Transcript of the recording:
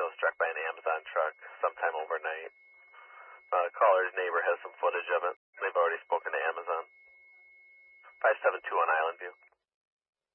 Nashville struck by an Amazon truck sometime overnight. Caller's neighbor has some footage of it. They've already spoken to Amazon. 572 on Island View.